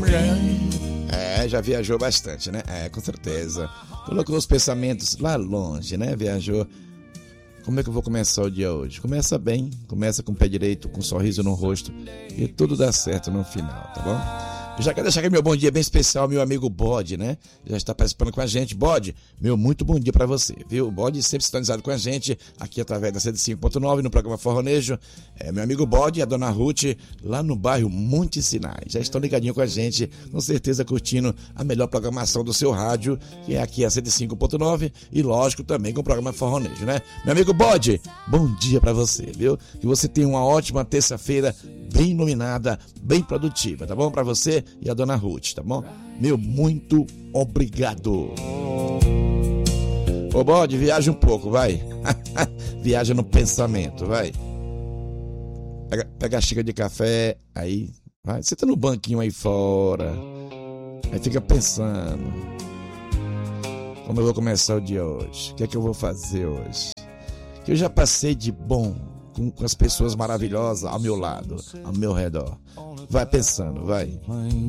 Já viajou bastante, né? Com certeza. Colocou os pensamentos lá longe, né? Viajou. Como é que eu vou começar o dia hoje? Começa bem, começa com o pé direito, com um sorriso no rosto e tudo dá certo no final, tá bom? Já quero deixar aqui meu bom dia bem especial, meu amigo Bode, né? Já está participando com a gente. Bode, meu muito bom dia pra você, viu? O Bode sempre sintonizado com a gente, aqui através da 105.9, no programa Forronejo. Meu amigo Bode e a dona Ruth, lá no bairro Monte Sinai. Já estão ligadinhos com a gente, com certeza curtindo a melhor programação do seu rádio, que é aqui a 105.9, e lógico também com o programa Forronejo, né? Meu amigo Bode, bom dia pra você, viu? Que você tenha uma ótima terça-feira, bem iluminada, bem produtiva, tá bom? Pra você e a dona Ruth, tá bom? Meu muito obrigado. Ô Bode, viaja um pouco, vai. Viaja no pensamento, vai. Pega a xícara de café, aí vai. Senta no banquinho aí fora. Aí fica pensando. Como eu vou começar o dia hoje? O que é que eu vou fazer hoje? Que eu já passei de bom com as pessoas maravilhosas ao meu lado, ao meu redor. Vai pensando, vai.